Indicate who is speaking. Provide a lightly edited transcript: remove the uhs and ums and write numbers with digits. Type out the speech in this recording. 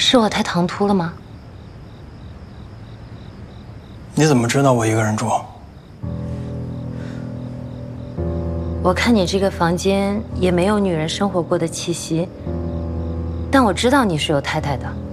Speaker 1: 是我太唐突了吗？
Speaker 2: 你怎么知道我一个人住？
Speaker 1: 我看你这个房间也没有女人生活过的气息，但我知道你是有太太的。